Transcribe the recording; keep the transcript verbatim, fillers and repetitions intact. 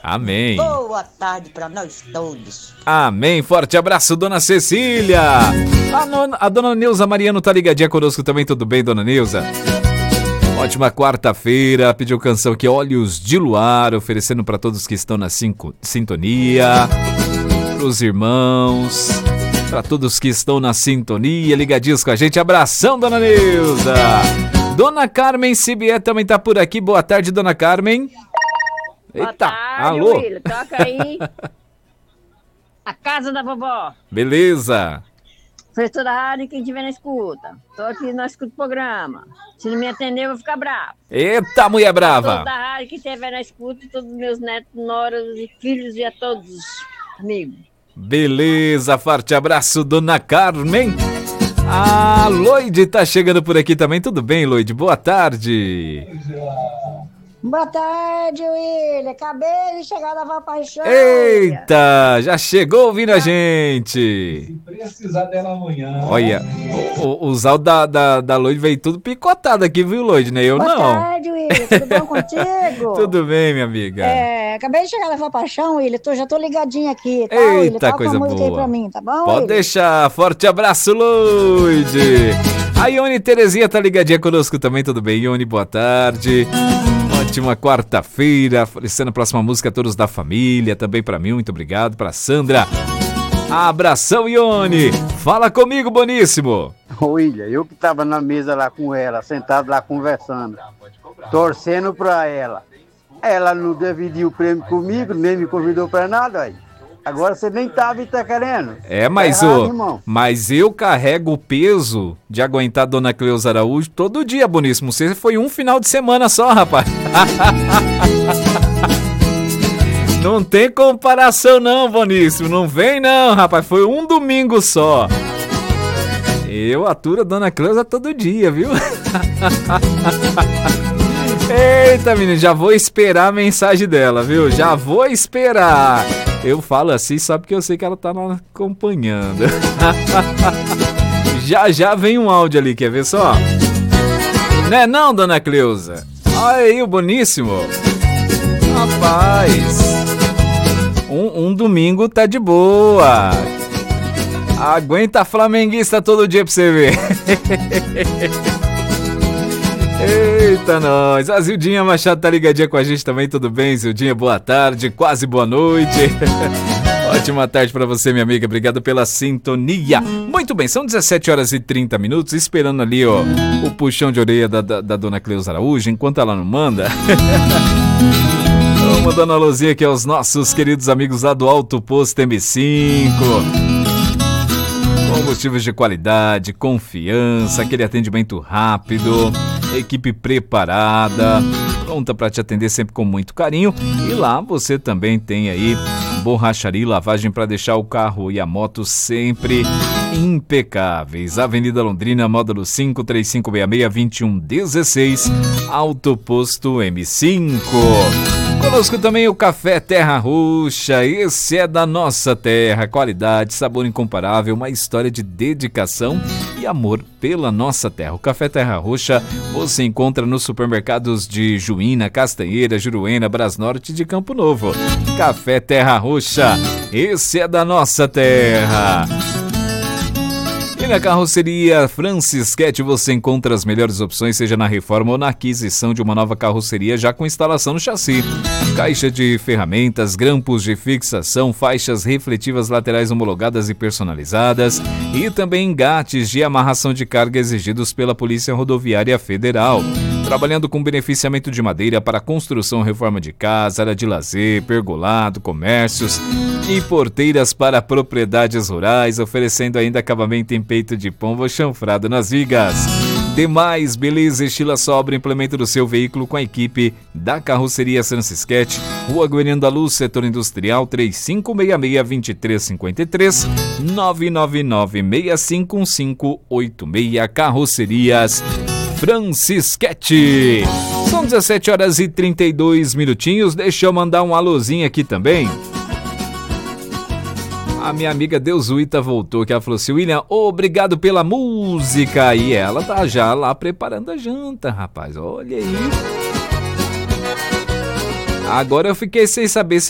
Amém. Boa tarde para nós todos. Amém. Forte abraço, dona Cecília. A, nona, a dona Neuza Mariano tá ligadinha conosco também. Tudo bem, dona Neuza? Ótima quarta-feira. Pediu canção aqui, Olhos de Luar, oferecendo para todos que estão na cinco, sintonia, pros irmãos, para todos que estão na sintonia, ligadinhos com a gente. Abração, dona Neuza. Dona Carmen Sibier também tá por aqui. Boa tarde, dona Carmen. Boa Eita, tarde, alô. Will. Toca aí. A casa da vovó. Beleza. Professor da rádio, quem estiver na escuta. Tô aqui, nós escuta o programa. Se não me atender, eu vou ficar bravo. Eita, mulher brava. Toda a rádio, quem estiver na escuta, todos os meus netos, noras e filhos e a todos amigos. Beleza, forte abraço, dona Carmen. A Loide tá chegando por aqui também. Tudo bem, Loide? Boa tarde. Boa tarde, William. Acabei de chegar da Vó Paixão. Eita, já chegou ouvindo a gente. Se precisar dela amanhã. Olha, o, o, os áudios da, da, da Loide veio tudo picotado aqui, viu, Loide? Né? Eu Boa não. Boa tarde, William. Tudo bom contigo? Tudo bem, minha amiga. É, acabei de chegar da Vó Paixão, William. Tô, já tô ligadinha aqui, tá, Eita, William? Toca coisa uma música boa. aí pra mim, tá bom, Pode William? deixar. Forte abraço, Loide. A Ione Terezinha tá ligadinha conosco também. Tudo bem, Ione? Boa tarde. Ótima quarta-feira, oferecendo a próxima música a todos da família, também pra mim, muito obrigado, pra Sandra. Abração, Ione. Fala comigo, Boníssimo. William, eu que tava na mesa lá com ela, sentado lá conversando, torcendo pra ela. Ela não dividiu o prêmio comigo, nem me convidou pra nada, aí. Agora você nem tava e tá querendo. É, mas, tá errado, ô, irmão. mas eu carrego o peso de aguentar a dona Cleusa Araújo todo dia, Boníssimo. Você foi um final de semana só, rapaz. Não tem comparação não, Boníssimo. Não vem não, rapaz. Foi um domingo só. Eu aturo a dona Cleusa todo dia, viu? Eita, menino, já vou esperar a mensagem dela, viu? Já vou esperar. Eu falo assim só porque eu sei que ela tá lá acompanhando. Já já vem um áudio ali, quer ver só? Né não, dona Cleusa? Olha aí o Boníssimo. Rapaz, um, um domingo tá de boa. Aguenta flamenguista todo dia pra você ver. Eita, nós. A Zildinha Machado tá ligadinha com a gente também, tudo bem, Zildinha? Boa tarde, quase boa noite. Ótima tarde pra você, minha amiga, obrigado pela sintonia. Muito bem, são dezessete horas e trinta minutos, esperando ali, ó, o puxão de orelha da, da, da dona Cleusa Araújo, enquanto ela não manda. Vamos mandando a luzinha aqui aos nossos queridos amigos lá do Alto Posto M cinco. Combustíveis de qualidade, confiança, aquele atendimento rápido, equipe preparada, pronta para te atender sempre com muito carinho. E lá você também tem aí borracharia e lavagem para deixar o carro e a moto sempre impecáveis. Avenida Londrina, módulo cinco, três cinco seis seis, dois um um seis, Alto Posto M cinco. Conosco também o Café Terra Roxa, esse é da nossa terra, qualidade, sabor incomparável, uma história de dedicação e amor pela nossa terra. O Café Terra Roxa você encontra nos supermercados de Juína, Castanheira, Juruena, Brasnorte de Campo Novo. Café Terra Roxa, esse é da nossa terra. E na carroceria Francisquete você encontra as melhores opções, seja na reforma ou na aquisição de uma nova carroceria já com instalação no chassi. Caixa de ferramentas, grampos de fixação, faixas refletivas laterais homologadas e personalizadas e também engates de amarração de carga exigidos pela Polícia Rodoviária Federal. Trabalhando com beneficiamento de madeira para construção e reforma de casa, área de lazer, pergolado, comércios e porteiras para propriedades rurais, oferecendo ainda acabamento em peito de pombo chanfrado nas vigas. Demais beleza, estilo sobra, implemento do seu veículo com a equipe da Carroceria Francisquete, Rua Guarani da Luz, Setor Industrial, três cinco seis seis, dois três cinco três, nove nove nove, seis cinco um cinco oito seis, Carrocerias Francisquete. São dezessete horas e trinta e dois minutinhos, deixa eu mandar um alôzinho aqui também. A minha amiga Deusuíta voltou, que ela falou assim, William, obrigado pela música. E ela tá já lá preparando a janta, rapaz, olha aí. Agora eu fiquei sem saber se